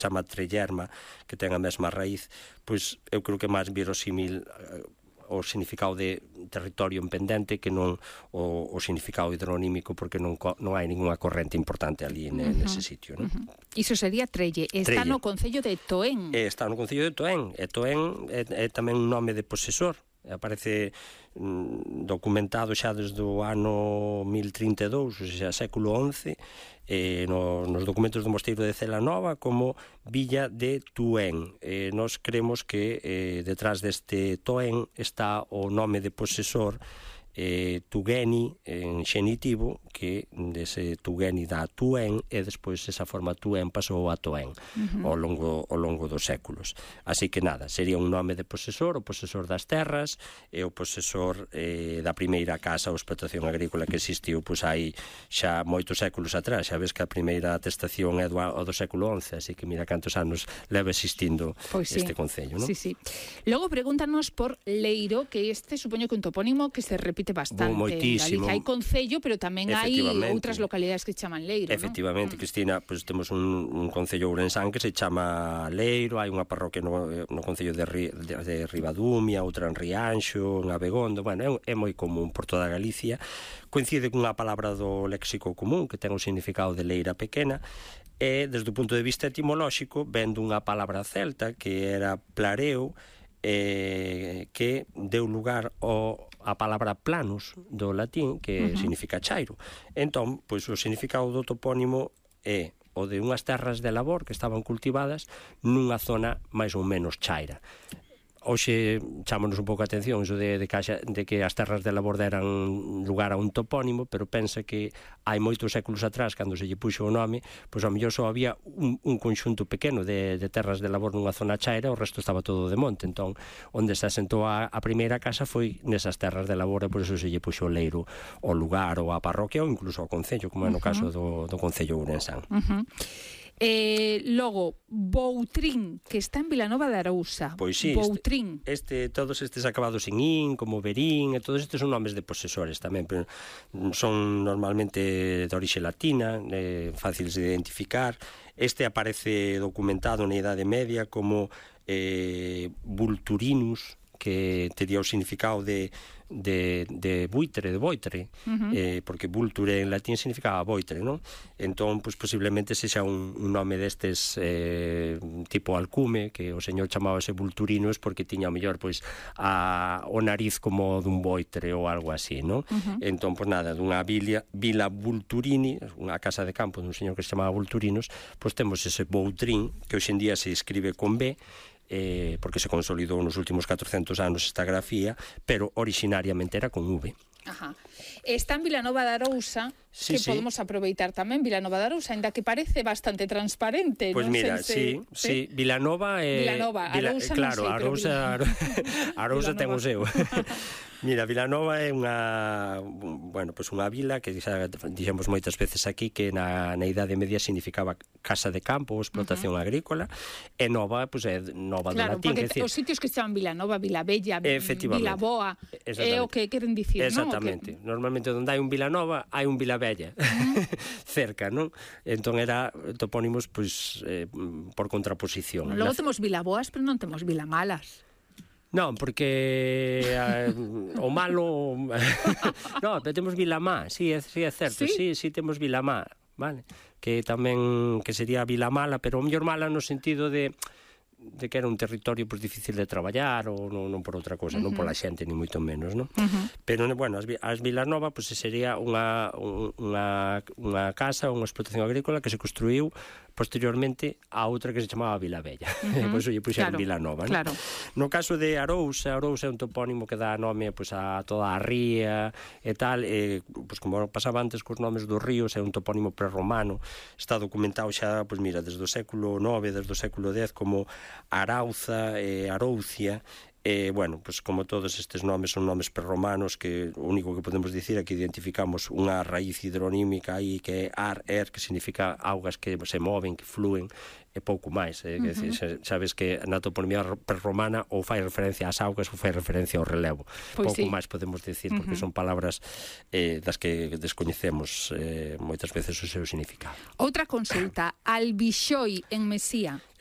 chama Trellerma, que ten a mesma raíz, pois eu creo que é máis verosímil o significado de territorio en pendente que non o significado hidronímico, porque non hai ninguna corrente importante ali nese sitio, non? Iso sería Trelle. Está no concello de Toén. Está no concello de Toén. E Toén é tamén un nome de posesor. Aparece documentado xa desde o ano 1032, ou seja, século XI, nos documentos do mosteiro de Celanova como Villa de Tuén. Nós creemos que detrás deste Toén está o nome de posesor Tugeni en xenitivo, que dese Tugeni dá Tuén, e despois esa forma Tuén pasou a Toén ao longo dos séculos. Así que nada, sería un nome de posesor, o posesor das terras e o posesor da primeira casa ou explotación agrícola que existiu pois hai xa moitos séculos atrás. Xa ves que a primeira atestación é do século XI, así que mira cantos anos leva existindo este concello, non? Sí, sí. Logo pregúntanos por Leiro, que supoño que un topónimo que se repite bastante en Galicia. Hai concello, pero tamén hai outras localidades que chaman Leiro, non? Efectivamente, Cristina, pois temos un concello ourensán que se chama Leiro, hai unha parroquia no concello de Ribadumia, outra en Rianxo, en Abegondo, bueno, é moi común por toda Galicia. Coincide cunha palabra do léxico común que ten o significado de leira pequena, e desde o punto de vista etimolóxico ven dunha palabra celta que era plareo, que deu lugar a palabra planus do latín, que significa chairo. Entón, pois o significado do topónimo é o de unhas terras de labor que estaban cultivadas nunha zona máis ou menos chaira. Hoxe chámonos un pouco a atención iso de que as terras de labor deran lugar a un topónimo, pero pensa que hai moitos séculos atrás, cando se lle puxo o nome, pois ao mellor só había un conxunto pequeno de terras de labor nunha zona chaira, o resto estaba todo de monte. Entón, onde se asentou a primeira casa foi nesas terras de labor, e por iso se lle puxo o Leiro ao lugar ou á parroquia ou incluso ao concello, como é no caso do concello ourensán. Logo, Boutrín, que está en Vilanova de Arousa. Pois sí, Boutrín. Todos estes acabados en in, como Verín, e todos estes son nomes de posesores tamén, pero son normalmente de orixe latina, fáciles de identificar. Este aparece documentado na Idade Media como Vulturinus, que tería o significado de buitre, de boitre, porque vulture en latín significaba boitre, non? Entón, pois posiblemente sexa un nome destes tipo alcume, que o señor chamaba ese vulturinos porque tiña mellor pois o nariz como dun boitre ou algo así, non? Entón, pois nada, dunha vila Vulturini, unha casa de campo dun señor que se chamaba Vulturinos, pois temos ese Boutrín, que hoxe en día se escribe con B, porque se consolidou nos últimos 400 anos esta grafía, pero originariamente era con V. Está en Vilanova de Arousa, que podemos aproveitar tamén Vilanova de Arousa, ainda que parece bastante transparente. Pois mira, sí, Vilanova é... Arousa claro, non sei, Arousa ten o seu. Mira, Vilanova é unha vila que dixemos moitas veces aquí que na Idade Media significaba casa de campo ou explotación agrícola, e nova, pois é nova do latín. Claro, porque os sitios que se chaman Vilanova, Vilabella, Vilaboa, é o que queren dicir, non? Exactamente. Normalmente onde hai un Vilanova, hai un Vilabella cerca, non? Entón era topónimos pois por contraposición. Logo temos Vilaboas, pero non temos Vilamalas. Non, porque o malo... Non, temos Vilamá, sí, é certo, sí, temos Vilamá, vale? Que tamén, que sería Vilamala, pero o mellor mala no sentido de que era un territorio pois difícil de traballar ou non por outra cousa, non pola xente ni moito menos, non? Pero bueno, as vilas novas pois sería unha casa, unha explotación agrícola que se construiu posteriormente a outra que se chamaba Vilabella. Por iso lle puxeron Vilanova, non? Claro. No caso de Arousa é un topónimo que dá nome pois a toda a ría e tal, pois como pasaba antes cos nomes dos ríos, é un topónimo prerromano, está documentado xa, pois mira, desde o século IX, desde o século X como Arauza e Aroucia, bueno, pues como todos estes nomes son nomes prerromanos, que o único que podemos dicir é que identificamos unha raíz hidronímica aí que é que significa augas que se moven, que flúen, e pouco máis. Sabes que na toponimia prerromana ou fai referencia ás augas ou fai referencia ao relevo. Pouco máis podemos dicir, porque son palabras das que descoñecemos moitas veces o seu significado. Outra consulta, Albixoi en Mesía.